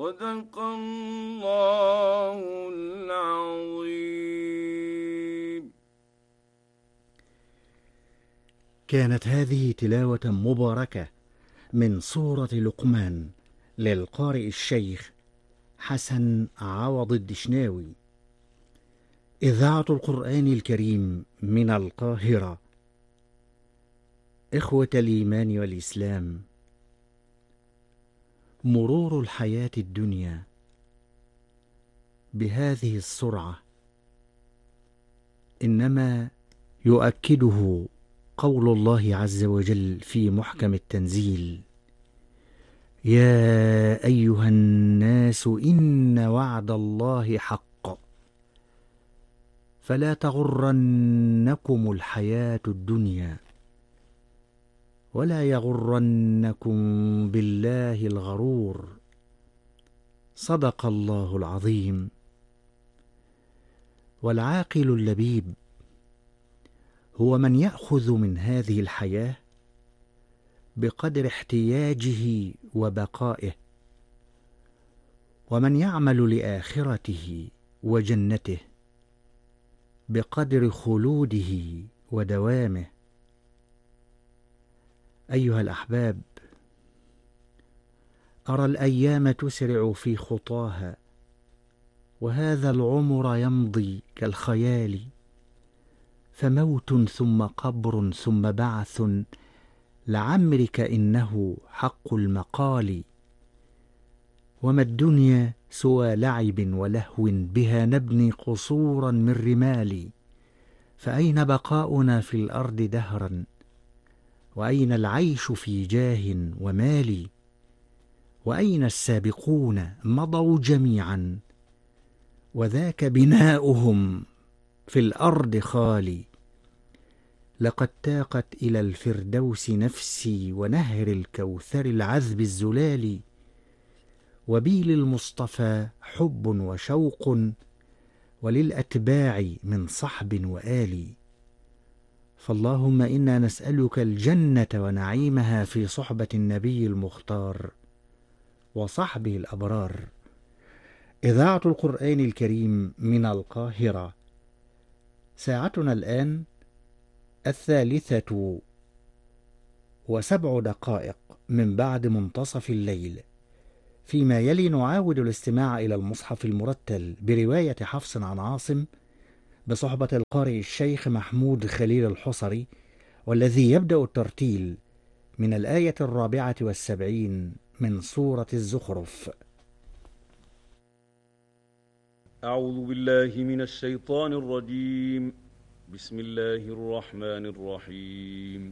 صدق الله العظيم. كانت هذه تلاوة مباركة من سورة لقمان للقارئ الشيخ حسن عوض الدشناوي، إذاعة القرآن الكريم من القاهرة. إخوة الإيمان والإسلام، مرور الحياة الدنيا بهذه السرعة إنما يؤكده قول الله عز وجل في محكم التنزيل: يا أيها الناس إن وعد الله حق فلا تغرنكم الحياة الدنيا ولا يغرنكم بالله الغرور. صدق الله العظيم. والعاقل اللبيب هو من يأخذ من هذه الحياة بقدر احتياجه وبقائه، ومن يعمل لآخرته وجنته بقدر خلوده ودوامه. أيها الأحباب، أرى الأيام تسرع في خطاها، وهذا العمر يمضي كالخيال، فموت ثم قبر ثم بعث، لعمرك إنه حق المقال. وما الدنيا سوى لعب ولهو، بها نبني قصورا من رمال. فأين بقاؤنا في الأرض دهرا، وأين العيش في جاه ومال؟ وأين السابقون مضوا جميعا، وذاك بناؤهم في الأرض خالي. لقد تاقت إلى الفردوس نفسي، ونهر الكوثر العذب الزلال. وبي للمصطفى حب وشوق، وللأتباع من صحب وآل. فاللهم إنا نسألك الجنة ونعيمها في صحبة النبي المختار وصحبه الأبرار. إذاعة القرآن الكريم من القاهرة. ساعتنا الآن 3:07 من بعد منتصف الليل. فيما يلي نعاود الاستماع إلى المصحف المرتل برواية حفص عن عاصم بصحبة القارئ الشيخ محمود خليل الحصري، والذي يبدأ الترتيل من الآية 74 من سورة الزخرف. أعوذ بالله من الشيطان الرجيم. بسم الله الرحمن الرحيم.